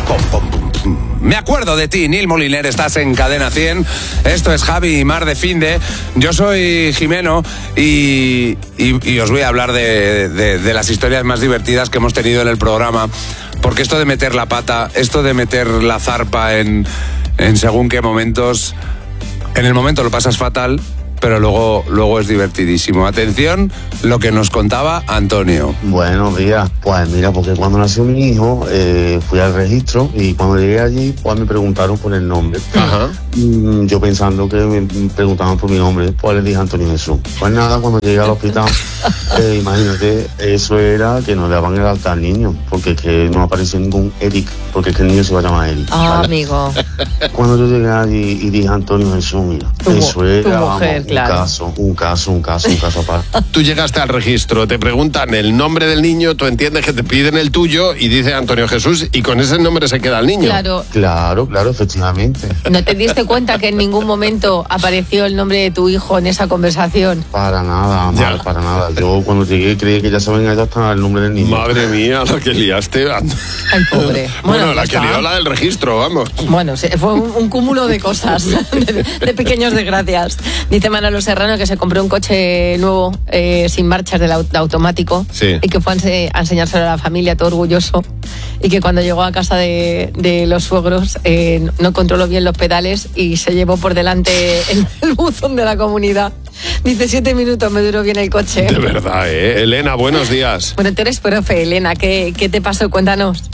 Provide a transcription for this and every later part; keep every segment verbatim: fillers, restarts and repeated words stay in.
Pum, pum, pum, pum. Me acuerdo de ti, Nil Moliner, estás en Cadena cien. Esto es Javi y Mar de Finde. Yo soy Jimeno y, y, y os voy a hablar de, de, de las historias más divertidas que hemos tenido en el programa. Porque esto de meter la pata, esto de meter la zarpa en, en según qué momentos, en el momento lo pasas fatal, pero luego, luego es divertidísimo. Atención, lo que nos contaba Antonio. Buenos días. Pues mira, porque cuando nació mi hijo, eh, fui al registro y cuando llegué allí, pues me preguntaron por el nombre. Ajá. Mm, yo pensando que me preguntaban por mi nombre, pues les dije Antonio Jesús. Pues nada, cuando llegué al hospital, eh, imagínate, eso era que no le daban el alta al niño, porque es que no apareció ningún Eric, porque es que el niño se iba a llamar Eric. Ah, ¿vale? amigo. Cuando yo llegué allí y dije Antonio Jesús, mira, Tu, eso era tu vamos, mujer, un claro. caso, un caso, un caso, un caso aparte. Tú llegaste al registro, te preguntan el nombre del niño, tú entiendes que te piden el tuyo y dice Antonio Jesús y con ese nombre se queda el niño. Claro. Claro, claro, efectivamente. ¿No te diste cuenta que en ningún momento apareció el nombre de tu hijo en esa conversación? Para nada, Ya. mal, para nada. Yo cuando llegué creí que ya saben allá hasta el nombre del niño. Madre mía, la que liaste. Ay, pobre. Bueno, Bueno, la ya que está. lió la del registro, vamos. Bueno, sí, fue un, un cúmulo de cosas, de, de pequeños desgracias. Dice Manolo Serrano que se compró un coche nuevo eh, sin marchas del au- de automático Sí. y que fue a, ense- a enseñárselo a la familia, todo orgulloso. Y que cuando llegó a casa de, de los suegros eh, no controló bien los pedales y se llevó por delante el, el buzón de la comunidad. Dice, siete minutos me duró bien el coche. De verdad, ¿eh? Elena, buenos días. Bueno, tú eres profe, Elena, ¿qué, qué te pasó? Cuéntanos.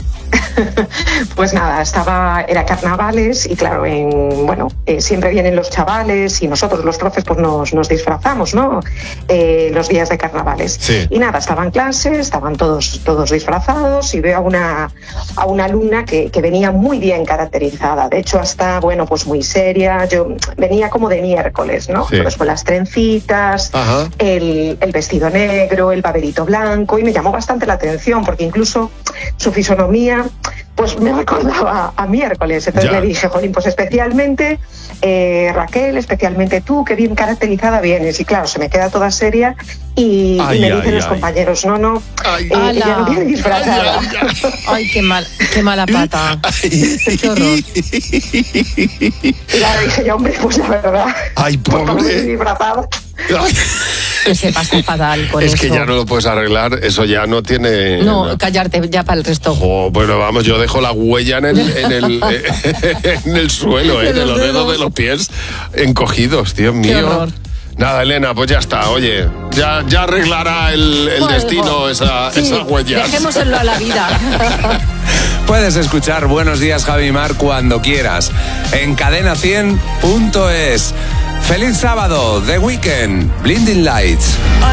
Pues nada, estaba, era carnavales y claro, en, bueno, eh, siempre vienen los chavales y nosotros los profes pues nos, nos disfrazamos, ¿no? Eh, los días de carnavales. Sí. Y nada, estaba en clase, estaban todos, todos disfrazados y veo a una, a una alumna que, que venía muy bien caracterizada. De hecho, hasta, bueno, pues muy seria. Yo venía como de miércoles, ¿no? Sí. Pues con las trencitas, Ajá. el, el vestido negro, el babelito blanco y me llamó bastante la atención porque incluso su fisonomía pues me recordaba a miércoles. Entonces Ya. le dije, jolín, pues especialmente eh, Raquel, especialmente tú, que bien caracterizada vienes. Y claro, se me queda toda seria y, Ay, y me ay, dicen los ay. compañeros, no, no, Ay. eh, Ala. ella no viene disfrazada. Ay, ay, ay. Ay, qué mal, qué mala pata. Qué horror. Y claro, dije yo, hombre, pues la verdad, Ay, por no venir pobre. disfrazada. Que se pasa fatal con Es eso. que ya no lo puedes arreglar, eso ya no tiene... No, callarte ya para el resto. Oh, bueno, vamos, yo dejo la huella en el, en el, en el suelo, ¿eh? De de los los dedos dedos. de los pies encogidos, Dios Qué mío. horror. Nada, Elena, pues ya está, oye, ya, ya arreglará el, el Bueno, destino esa, sí, esas huellas. dejémoselo a la vida. Puedes escuchar Buenos Días, Javi y Mar cuando quieras en cadena cien punto es. ¡Feliz sábado! The Weeknd, Blinding Lights.